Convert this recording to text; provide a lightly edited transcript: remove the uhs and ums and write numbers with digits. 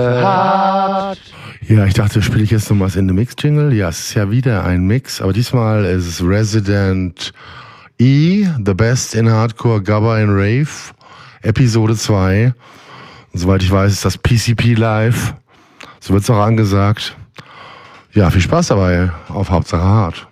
Ja, ich dachte, spiele ich jetzt noch was in the Mix Jingle? Ja, es ist ja wieder ein Mix, aber diesmal ist es Resident E, The Best in Hardcore, Gabba and Rave, Episode 2. Und soweit ich weiß, ist das PCP Live. So wird es auch angesagt. Ja, viel Spaß dabei. Auf Hauptsache Hard.